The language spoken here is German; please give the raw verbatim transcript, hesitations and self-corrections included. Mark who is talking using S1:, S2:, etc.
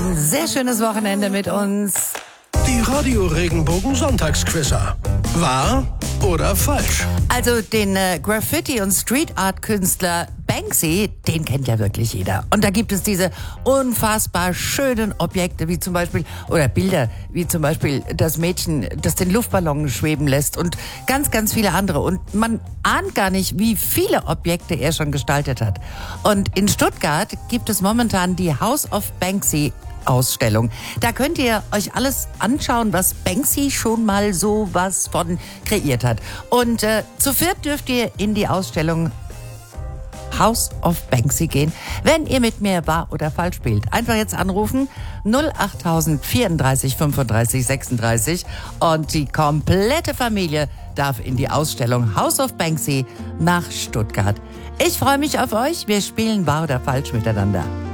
S1: ein sehr schönes Wochenende mit uns.
S2: Die Radio Regenbogen Sonntagsquizzer. Wahr oder falsch?
S1: Also den äh, Graffiti- und Street-Art-Künstler Banksy, den kennt ja wirklich jeder. Und da gibt es diese unfassbar schönen Objekte, wie zum Beispiel, oder Bilder, wie zum Beispiel das Mädchen, das den Luftballon schweben lässt und ganz, ganz viele andere. Und man ahnt gar nicht, wie viele Objekte er schon gestaltet hat. Und in Stuttgart gibt es momentan die House of Banksy Ausstellung. Da könnt ihr euch alles anschauen, was Banksy schon mal so was von kreiert hat. Und äh, zu viert dürft ihr in die Ausstellung House of Banksy gehen, wenn ihr mit mir wahr oder falsch spielt. Einfach jetzt anrufen null acht vierunddreißig fünfunddreißig sechsunddreißig und die komplette Familie darf in die Ausstellung House of Banksy nach Stuttgart. Ich freue mich auf euch. Wir spielen wahr oder falsch miteinander.